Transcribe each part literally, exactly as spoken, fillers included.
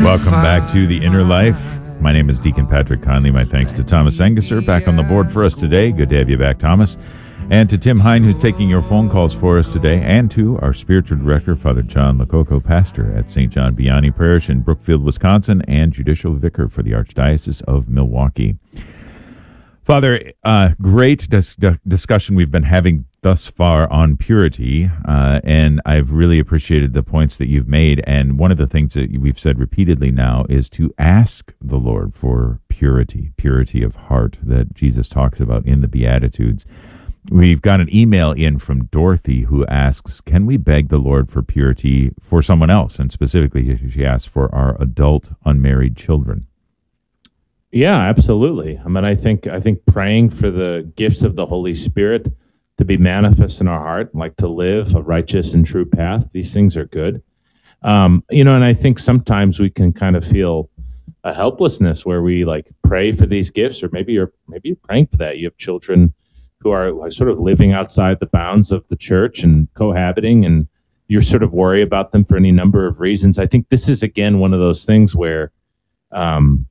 Welcome back to The Inner Life. My name is Deacon Patrick Conley. My thanks to Thomas Engesser back on the board for us today. Good to have you back, Thomas. And to Tim Hine, who's taking your phone calls for us today, and to our spiritual director, Father John Lococo, pastor at Saint John Vianney Parish in Brookfield, Wisconsin, and judicial vicar for the Archdiocese of Milwaukee. Father, uh, great dis- discussion we've been having thus far on purity, uh, and I've really appreciated the points that you've made. And one of the things that we've said repeatedly now is to ask the Lord for purity, purity of heart that Jesus talks about in the Beatitudes. We've got an email in from Dorothy who asks, can we beg the Lord for purity for someone else? And specifically, she asks for our adult unmarried children. Yeah, absolutely. I mean, I think I think praying for the gifts of the Holy Spirit to be manifest in our heart, like to live a righteous and true path, these things are good. Um, you know, and I think sometimes we can kind of feel a helplessness where we like pray for these gifts, or maybe you're maybe you're praying for that. You have children who are like sort of living outside the bounds of the church and cohabiting, and you're sort of worry about them for any number of reasons. I think this is again one of those things where um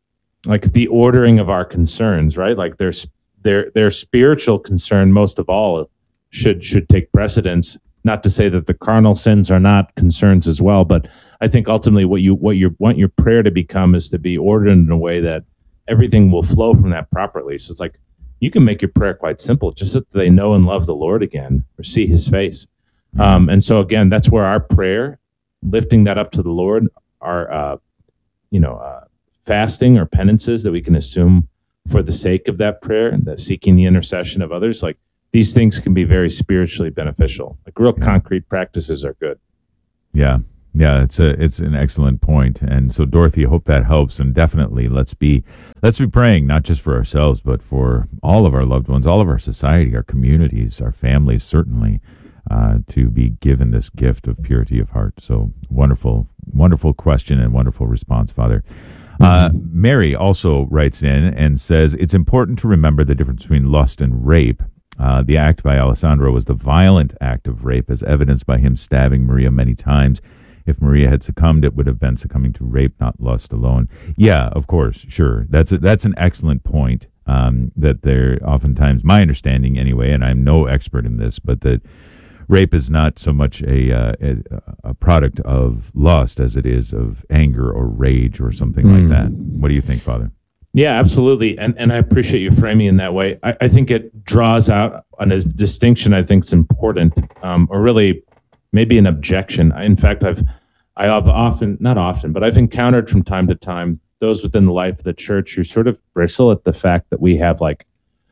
like the ordering of our concerns, right? Like there's their their spiritual concern most of all should should take precedence. Not to say that the carnal sins are not concerns as well, but I think ultimately what you what you want your prayer to become is to be ordered in a way that everything will flow from that properly. So it's like you can make your prayer quite simple, just so that they know and love the Lord again or see His face. Um, and so again, that's where our prayer, lifting that up to the Lord, our uh, you know. Uh, fasting or penances that we can assume for the sake of that prayer and that seeking the intercession of others, like these things can be very spiritually beneficial. Like real yeah. concrete practices are good. Yeah. Yeah, it's a it's an excellent point. And so Dorothy, I hope that helps. And definitely let's be let's be praying not just for ourselves, but for all of our loved ones, all of our society, our communities, our families, certainly, uh, to be given this gift of purity of heart. So wonderful, wonderful question and wonderful response, Father. Uh, Mary also writes in and says, it's important to remember the difference between lust and rape. Uh, the act by Alessandro was the violent act of rape, as evidenced by him stabbing Maria many times. If Maria had succumbed, it would have been succumbing to rape, not lust alone. Yeah, of course, sure. That's a, that's an excellent point, um, that there oftentimes, my understanding anyway, and I'm no expert in this, but that rape is not so much a, uh, a a product of lust as it is of anger or rage or something mm. like that. What do you think, Father? Yeah, absolutely. And and I appreciate you framing in that way. I, I think it draws out a distinction I think is important, um, or really maybe an objection. In fact, I've I have often, not often, but I've encountered from time to time those within the life of the church who sort of bristle at the fact that we have like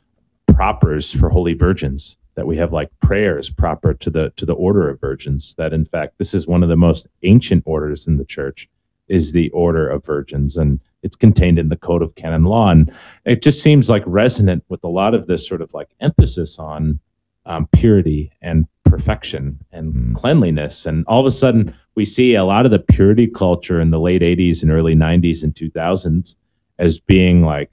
propers for holy virgins, that we have like prayers proper to the to the order of virgins, that in fact this is one of the most ancient orders in the church, is the order of virgins, and it's contained in the Code of Canon Law. And it just seems like resonant with a lot of this sort of like emphasis on um, purity and perfection and mm. cleanliness. And all of a sudden we see a lot of the purity culture in the late eighties and early nineties and two thousands as being like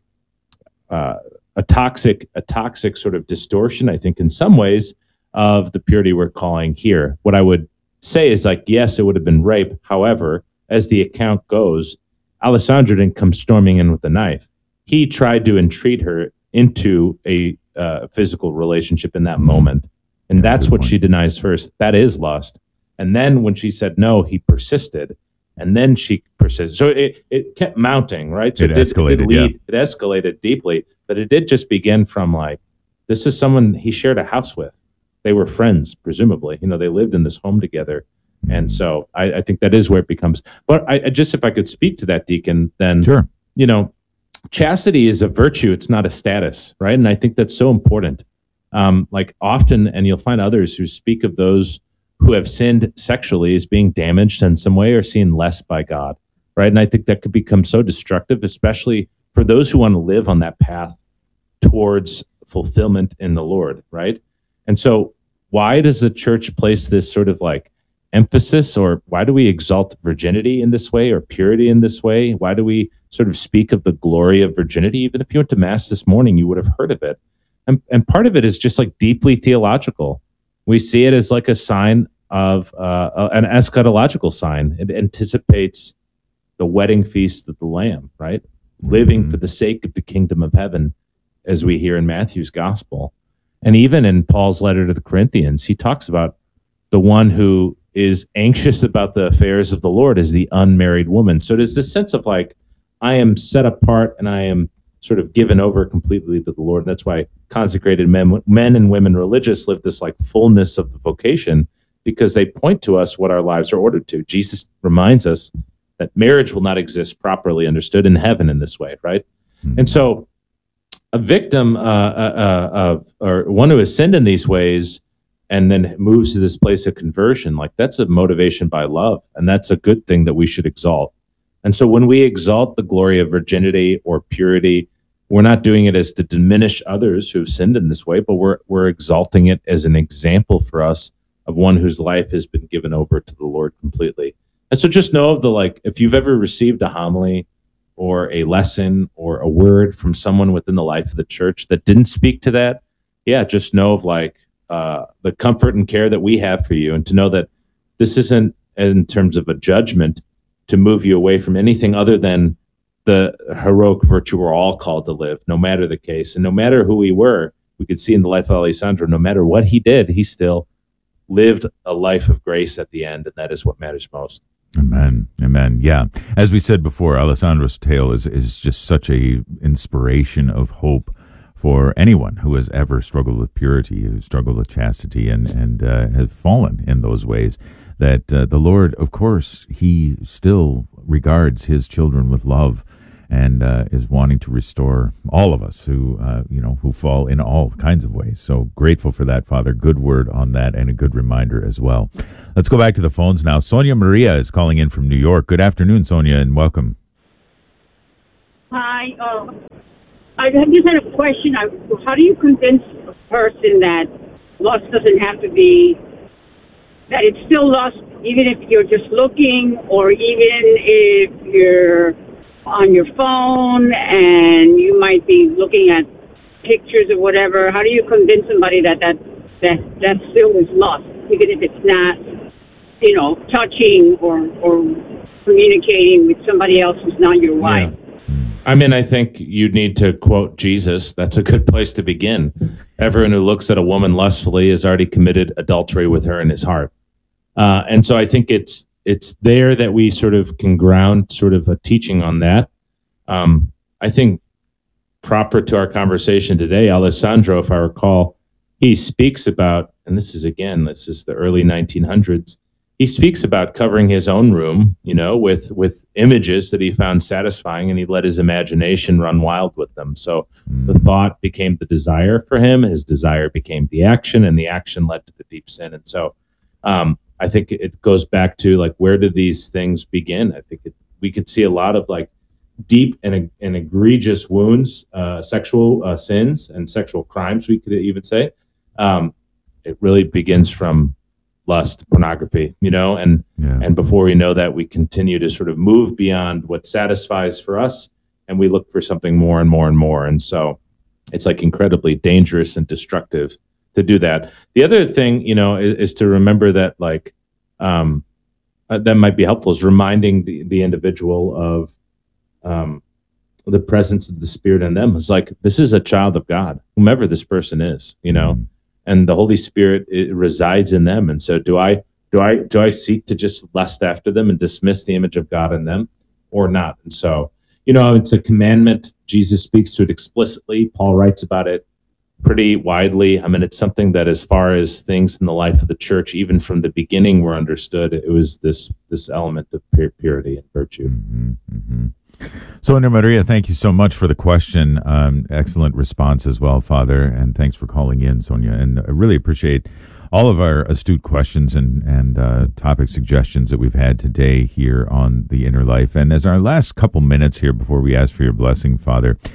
uh a toxic, a toxic sort of distortion, I think, in some ways, of the purity we're calling here. What I would say is like, yes, it would have been rape. However, as the account goes, Alessandro didn't come storming in with a knife. He tried to entreat her into a uh, physical relationship in that moment. And that's Good what point. She denies first. That is lust. And then when she said no, he persisted. And then she persisted. So it, it kept mounting, right? So it, it, did, escalated, it did lead, yeah. it escalated deeply, but it did just begin from like, this is someone he shared a house with. They were friends, presumably. You know, they lived in this home together. Mm-hmm. And so I, I think that is where it becomes, but I, I just, if I could speak to that, Deacon, then, sure. you know, chastity is a virtue. It's not a status, right? And I think that's so important. Um, like often, and you'll find others who speak of those who have sinned sexually as being damaged in some way or seen less by God, right? And I think that could become so destructive, especially for those who want to live on that path towards fulfillment in the Lord, right? And so why does the church place this sort of like emphasis, or why do we exalt virginity in this way or purity in this way? Why do we sort of speak of the glory of virginity? Even if you went to Mass this morning, you would have heard of it. And, and part of it is just like deeply theological. We see it as like a sign of uh, an eschatological sign. It anticipates the wedding feast of the Lamb, right? Living Mhm. for the sake of the kingdom of heaven, as we hear in Matthew's gospel. And even in Paul's letter to the Corinthians, he talks about the one who is anxious about the affairs of the Lord is the unmarried woman. So there's this sense of like, I am set apart and I am sort of given over completely to the Lord. And that's why consecrated men, men and women religious live this like fullness of the vocation, because they point to us what our lives are ordered to. Jesus reminds us that marriage will not exist properly understood in heaven in this way, right? Mhm. And so a victim uh, uh, uh, of, or one who has sinned in these ways and then moves to this place of conversion, like that's a motivation by love. And that's a good thing that we should exalt. And so when we exalt the glory of virginity or purity, we're not doing it as to diminish others who have sinned in this way, but we're, we're exalting it as an example for us of one whose life has been given over to the Lord completely. And so just know the, like, if you've ever received a homily or a lesson or a word from someone within the life of the church that didn't speak to that, yeah, just know of like uh, the comfort and care that we have for you, and to know that this isn't in terms of a judgment to move you away from anything other than the heroic virtue we're all called to live, no matter the case. And no matter who we were, we could see in the life of Alessandro, no matter what he did, he still lived a life of grace at the end, and that is what matters most. Amen. Amen. Yeah. As we said before, Alessandro's tale is, is just such a inspiration of hope for anyone who has ever struggled with purity, who struggled with chastity, and, and uh, has fallen in those ways. That uh, the Lord, of course, he still regards his children with love, and uh, is wanting to restore all of us who, uh, you know, who fall in all kinds of ways. So grateful for that, Father. Good word on that, and a good reminder as well. Let's go back to the phones now. Sonia Maria is calling in from New York. Good afternoon, Sonia, and welcome. Hi. Uh, I just had a question. I, how do you convince a person that lust doesn't have to be, that it's still lust, even if you're just looking, or even if you're on your phone and you might be looking at pictures or whatever? How do you convince somebody that that, that, that still is lust, even if it's not, you know, touching or, or communicating with somebody else who's not your wife? Yeah. I mean, I think you need to quote Jesus. That's a good place to begin. Everyone who looks at a woman lustfully has already committed adultery with her in his heart. Uh, and so I think it's it's there that we sort of can ground sort of a teaching on that. Um, I think proper to our conversation today, Alessandro, if I recall, he speaks about, and this is again, this is the early nineteen hundreds, he speaks about covering his own room, you know, with with images that he found satisfying, and he let his imagination run wild with them. So the thought became the desire for him, his desire became the action, and the action led to the deep sin. And so um, I think it goes back to like, where do these things begin? I think it, we could see a lot of like deep and, and egregious wounds, uh, sexual uh, sins and sexual crimes, we could even say. Um, it really begins from lust, pornography, you know, and Yeah. and before we know that, we continue to sort of move beyond what satisfies for us, and we look for something more and more and more. And so it's like incredibly dangerous and destructive to do that. The other thing, you know, is, is to remember that like um, uh, that might be helpful is reminding the, the individual of um, the presence of the Spirit in them. It's like, this is a child of God, whomever this person is, you know. Mm. And the Holy Spirit, it resides in them. And so do I do I do I seek to just lust after them and dismiss the image of God in them, or not? And so, you know, it's a commandment. Jesus speaks to it explicitly. Paul writes about it pretty widely. I mean, it's something that, as far as things in the life of the church, even from the beginning, were understood. It was this this element of pure, purity and virtue. Mm-hmm, mm-hmm. Sonia Maria, thank you so much for the question. Um, excellent response as well, Father, and thanks for calling in, Sonia. And I really appreciate all of our astute questions and, and uh, topic suggestions that we've had today here on The Inner Life. And as our last couple minutes here before we ask for your blessing, Father,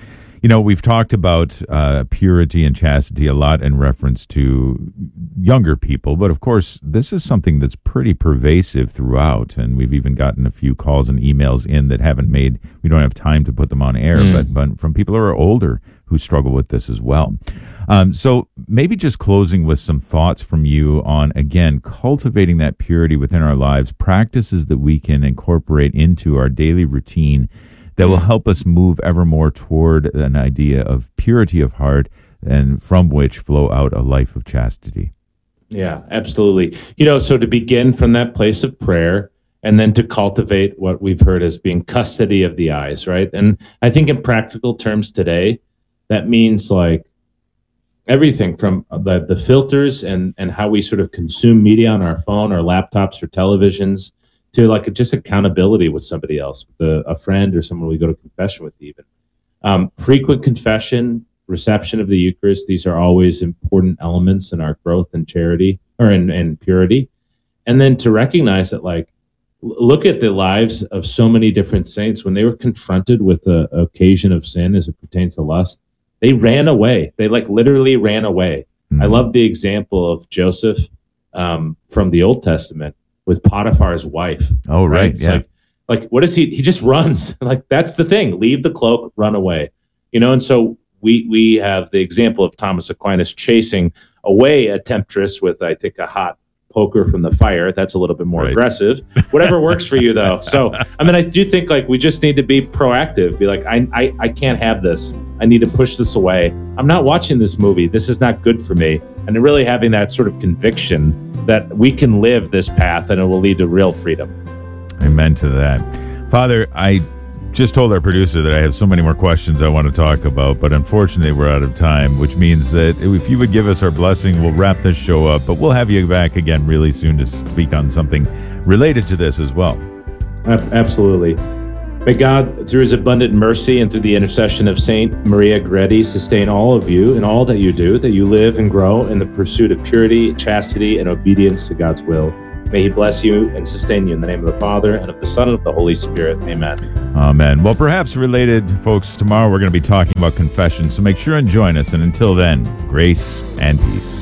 You know, we've talked about uh, purity and chastity a lot in reference to younger people, but of course, this is something that's pretty pervasive throughout, and we've even gotten a few calls and emails in that haven't made, we don't have time to put them on air, mm. but, but from people who are older who struggle with this as well. Um, so maybe just closing with some thoughts from you on, again, cultivating that purity within our lives, practices that we can incorporate into our daily routine that will help us move ever more toward an idea of purity of heart and from which flow out a life of chastity. Yeah, absolutely. You know, so to begin from that place of prayer and then to cultivate what we've heard as being custody of the eyes, right? And I think in practical terms today, that means like everything from the, the filters and, and how we sort of consume media on our phone or laptops or televisions, to like a, just accountability with somebody else, with a, a friend or someone we go to confession with even. Um, frequent confession, reception of the Eucharist, these are always important elements in our growth and charity, or in, in purity. And then to recognize that, like, look at the lives of so many different saints. When they were confronted with the occasion of sin as it pertains to lust, they ran away. They like literally ran away. Mm-hmm. I love the example of Joseph um, from the Old Testament, with Potiphar's wife. Oh, right. right? Yeah. Like, like, what is he? He just runs. Like, that's the thing. Leave the cloak, run away. You know, and so we we have the example of Thomas Aquinas chasing away a temptress with, I think, a hot poker from the fire. That's a little bit more right. aggressive. Whatever works for you, though. So, I mean, I do think, like, we just need to be proactive. Be like, I, I, I can't have this. I need to push this away. I'm not watching this movie. This is not good for me. And really having that sort of conviction that we can live this path and it will lead to real freedom. Amen to that. Father, I just told our producer that I have so many more questions I want to talk about, but unfortunately we're out of time, which means that if you would give us our blessing, we'll wrap this show up, but we'll have you back again really soon to speak on something related to this as well. Absolutely. May God, through his abundant mercy and through the intercession of Saint Maria Goretti, sustain all of you in all that you do, that you live and grow in the pursuit of purity, chastity, and obedience to God's will. May he bless you and sustain you in the name of the Father, and of the Son, and of the Holy Spirit. Amen. Amen. Well, perhaps related, folks, tomorrow we're going to be talking about confession, so make sure and join us. And until then, grace and peace.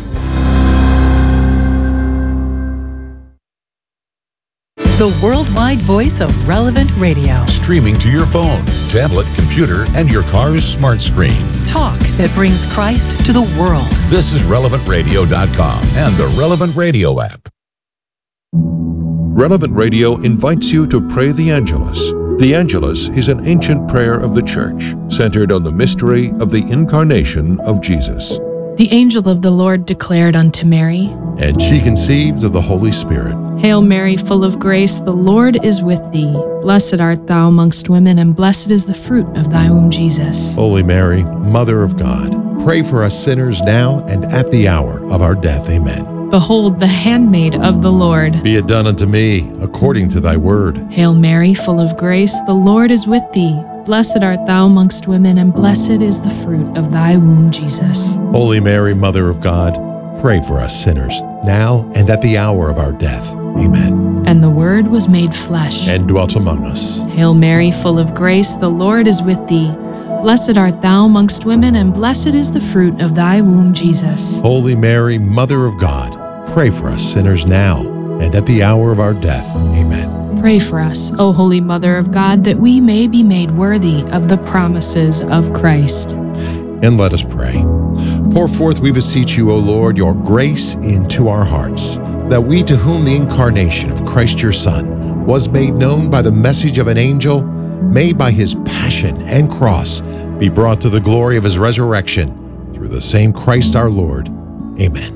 The worldwide voice of Relevant Radio. Streaming to your phone, tablet, computer, and your car's smart screen. Talk that brings Christ to the world. This is relevant radio dot com and the Relevant Radio app. Relevant Radio invites you to pray the Angelus. The Angelus is an ancient prayer of the Church, centered on the mystery of the incarnation of Jesus. The angel of the Lord declared unto Mary, and she conceived of the Holy Spirit. Hail Mary, full of grace, the Lord is with thee. Blessed art thou amongst women, and blessed is the fruit of thy womb, Jesus. Holy Mary, Mother of God, pray for us sinners now and at the hour of our death. Amen. Behold, the handmaid of the Lord. Be it done unto me according to thy word. Hail Mary, full of grace, the Lord is with thee. Blessed art thou amongst women, and blessed is the fruit of thy womb, Jesus. Holy Mary, Mother of God, pray for us sinners, now and at the hour of our death. Amen. And the Word was made flesh, and dwelt among us. Hail Mary, full of grace, the Lord is with thee. Blessed art thou amongst women, and blessed is the fruit of thy womb, Jesus. Holy Mary, Mother of God, pray for us sinners now and at the hour of our death. Amen. Pray for us, O Holy Mother of God, that we may be made worthy of the promises of Christ. And let us pray. Pour forth, we beseech you, O Lord, your grace into our hearts, that we, to whom the incarnation of Christ your Son was made known by the message of an angel, may by his passion and cross be brought to the glory of his resurrection, through the same Christ our Lord. Amen.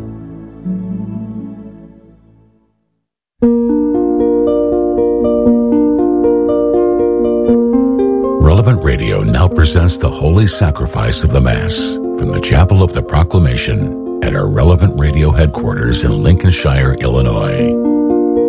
Relevant Radio now presents the Holy Sacrifice of the Mass from the Chapel of the Proclamation at our Relevant Radio headquarters in Lincolnshire, Illinois.